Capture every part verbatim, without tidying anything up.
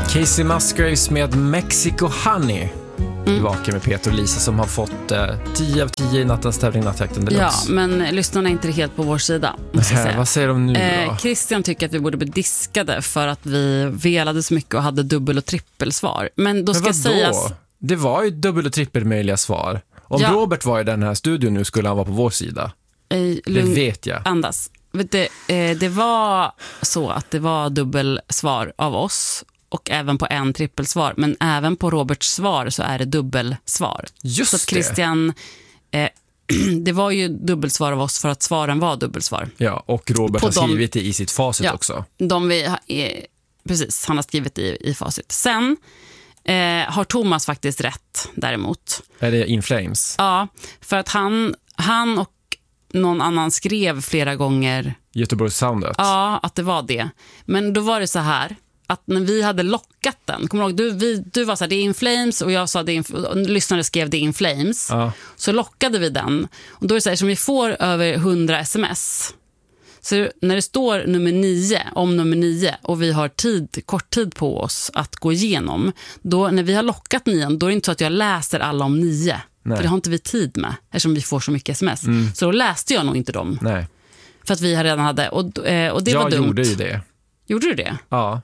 Casey Musgraves med Mexico Honey. Vi Mm. vakar med Peter och Lisa som har fått eh, tio av tio i nattens tävling Nattjakten Deluxe. Ja, men lyssnarna är inte helt på vår sida, måste jag Äh, säga. vad säger de nu då? Eh, Christian tycker att vi borde bli diskade för att vi velade så mycket och hade dubbel- och trippelsvar. Men då Men ska vadå? sägas... Det var ju dubbel- och trippelmöjliga svar. Om Ja. Robert var i den här studion nu skulle han vara på vår sida. Eh, Det lugn, vet jag. andas. Vet du, eh, det var så att det var dubbelsvar av oss och även på en trippelsvar. Men även på Roberts svar så är det dubbelsvar. Just så att Christian... Eh, det var ju dubbelsvar av oss för att svaren var dubbelsvar. det. Ja, och Robert På har de- skrivit det i sitt facit Ja. också. De vi, eh, precis, han har skrivit i, i facit. Sen eh, har Thomas faktiskt rätt däremot. Är det In Flames? Ja, för att han, han och någon annan skrev flera gånger Göteborgs Soundet? ja, att det var det. Men då var det så här att när vi hade lockat den, kommer du ihåg, du, vi, du var så här, det är In Flames och jag sa det, är in, och lyssnare skrev det In Flames. Ja. Så lockade vi den. Och då är det så här, som vi får över hundra sms. Så när det står nummer nio, om nummer nio och vi har tid, kort tid på oss att gå igenom, då när vi har lockat nian, då är det inte så att jag läser alla om nio. Nej. För det har inte vi tid med, eftersom vi får så mycket sms. Mm. Så då läste jag nog inte dem. Nej. För att vi redan hade, och, eh, och det jag var dumt. gjorde ju det. Gjorde du det? Ja.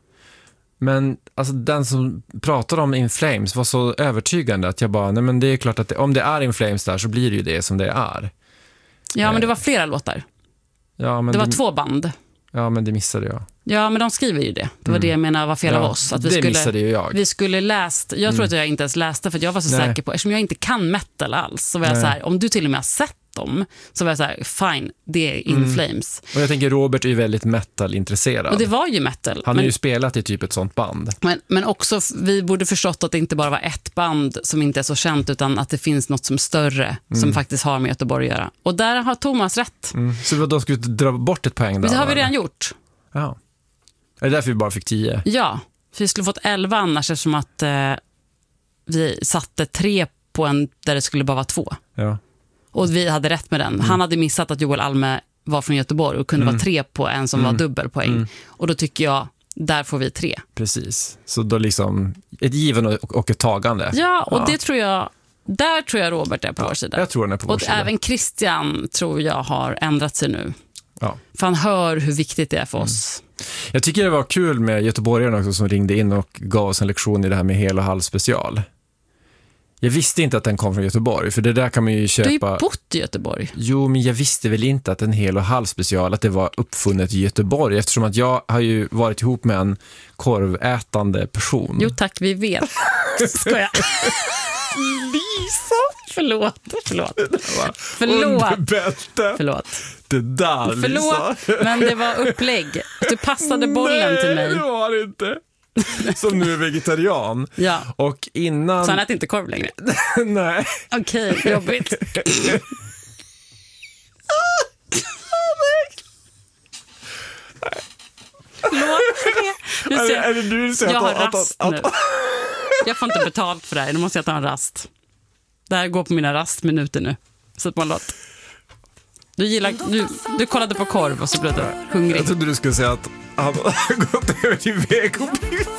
Men alltså, den som pratade om In Flames var så övertygande att jag bara, nej men det är klart att det, om det är In Flames där så blir det ju det som det är. Ja, Eh. men det var flera låtar. Ja, men Det var två band. Ja, men det missade jag. Ja, men de skriver ju det. Det var det jag menar var fel Ja, av oss. Att vi det skulle, missade ju jag. Vi skulle läst, jag tror att jag inte ens läste för att jag var så Nej. säker på, eftersom jag inte kan metal alls, så var jag Nej. så här, om du till och med har sett dem, så var jag så här, fine, det är In Flames. Och jag tänker Robert är ju väldigt metal-intresserad. Och det var ju metal. Han har men, ju spelat i typ ett sånt band. men, men också, vi borde förstått att det inte bara var ett band som inte är så känt, utan att det finns något som större, som faktiskt har med Göteborg att göra. Och där har Thomas rätt. Mm. Så då skulle vi dra bort ett poäng där? Men det har vi eller? redan gjort. Ja. Är det därför vi bara fick tio? Ja, för vi skulle fått elva annars, eftersom att eh, vi satte tre på en där det skulle bara vara två. Ja. Och vi hade rätt med den. Mm. Han hade missat att Joel Alme var från Göteborg och kunde Mm. vara tre på en som Mm. var dubbelpoäng. Mm. Och då tycker jag, där får vi tre. Precis. Så då liksom ett given och, och ett tagande. Ja, och Ja. det tror jag, där tror jag Robert är på Ja, vår sida. jag tror han är på vår och sida. även Christian tror jag har ändrat sig nu. Ja. För han hör hur viktigt det är för oss. Jag tycker det var kul med göteborgarna också som ringde in och gav oss en lektion i det här med hel och halv special. Jag visste inte att den kom från Göteborg, för det där kan man ju Du köpa... har ju bott i Göteborg. Jo, men jag visste väl inte att en hel och halv special, att det var uppfunnet i Göteborg, eftersom att jag har ju varit ihop med en korvätande person. Jo tack, vi vet. Skojar. Lisa! Förlåt, förlåt. Förlåt. Underbälte. Förlåt. Det där, Lisa. Förlåt, men det var upplägg. Du passade bollen Nej, till mig. det var det inte. Som nu är vegetarian. Ja. Och innan... Så han äter inte korv längre. Nej. Okej, jobbigt. Förlåt för det. Nu Är, ser det- är det du som jag har att- rast att- nu. Jag får inte betalt för det här. Nu måste jag ta en rast. Det här går på mina rastminuter nu. Sätt på en låt. Du, gillar, du, du kollade på korv och så blev du hungrig. Jag trodde du skulle säga att han har gått över till vegobiff.